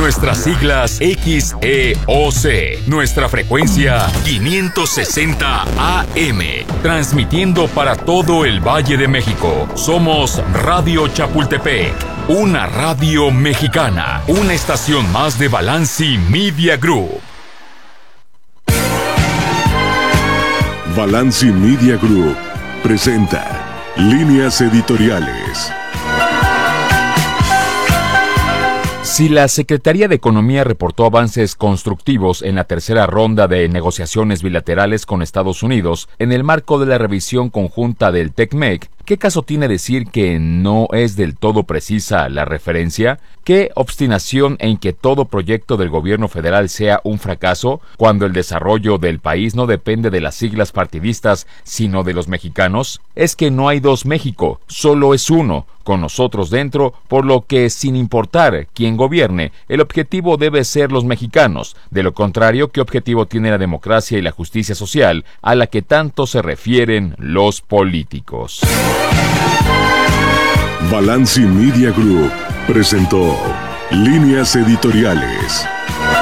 Nuestras siglas XEOC. Nuestra frecuencia 560 AM. Transmitiendo para todo el Valle de México. Somos Radio Chapultepec. Una radio mexicana. Una estación más de Balanci Media Group. Balanci Media Group presenta Líneas Editoriales. Si la Secretaría de Economía reportó avances constructivos en la tercera ronda de negociaciones bilaterales con Estados Unidos en el marco de la revisión conjunta del TECMEC, ¿qué caso tiene decir que no es del todo precisa la referencia? ¿Qué obstinación en que todo proyecto del gobierno federal sea un fracaso cuando el desarrollo del país no depende de las siglas partidistas, sino de los mexicanos? Es que no hay dos México, solo es uno, con nosotros dentro, por lo que, sin importar quién gobierne, el objetivo debe ser los mexicanos. De lo contrario, ¿qué objetivo tiene la democracia y la justicia social a la que tanto se refieren los políticos? Balanci Media Group presentó Líneas Editoriales.